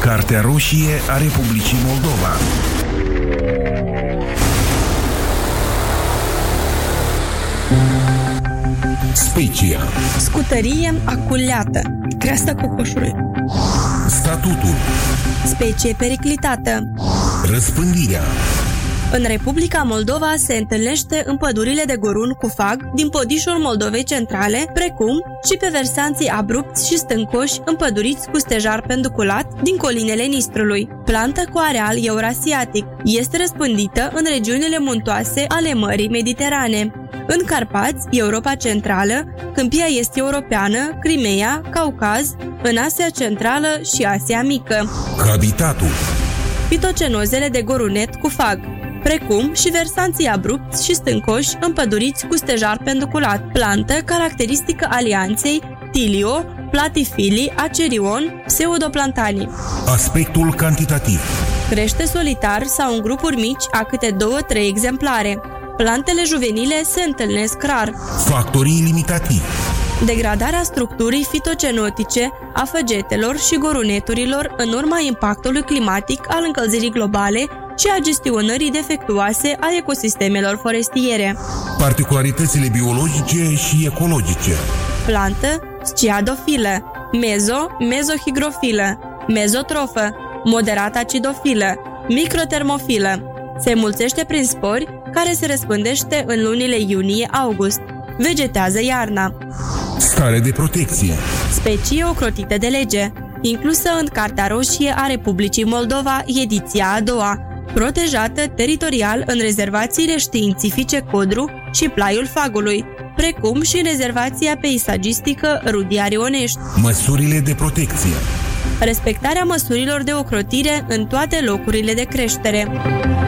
Cartea roșie a Republicii Moldova. Specia. Scutărie aculeată. Creasta cocoșului. Statutul. Specie periclitată. Răspândirea. În Republica Moldova se întâlnește în pădurile de gorun cu fag din podișuri Moldovei centrale, precum și pe versanții abrupți și stâncoși împăduriți cu stejar penduculat din colinele Nistrului. Plantă cu areal eurasiatic. Este răspândită în regiunile muntoase ale Mării Mediterane. În Carpați, Europa Centrală, Câmpia Est Europeană, Crimea, Caucaz, în Asia Centrală și Asia Mică. Habitatul. Fitocenozele de gorunet cu fag, precum și versanții abrupți și stâncoși împăduriți cu stejar penduculat, plantă caracteristică alianței Tilio, Platifili, Acerion, Pseudoplantanii. Aspectul cantitativ. Crește solitar sau în grupuri mici a câte 2-3 exemplare. Plantele juvenile se întâlnesc rar. Factorii limitativi. Degradarea structurii fitocenotice a făgetelor și goruneturilor în urma impactului climatic al încălzirii globale și a gestionării defectuoase a ecosistemelor forestiere. Particularitățile biologice și ecologice. Plantă sciadofilă, mezohigrofilă, mezotrofă, moderat acidofilă, microtermofilă. Se mulțește prin spori care se răspândește în lunile iunie-august. Vegetează iarna. Stare de protecție. Specie ocrotite de lege, inclusă în Cartea Roșie a Republicii Moldova, ediția a doua, protejată teritorial în rezervațiile științifice Codru și Plaiul Fagului, precum și în rezervația peisagistică Rudia Rionești. Măsurile de protecție. Respectarea măsurilor de ocrotire în toate locurile de creștere.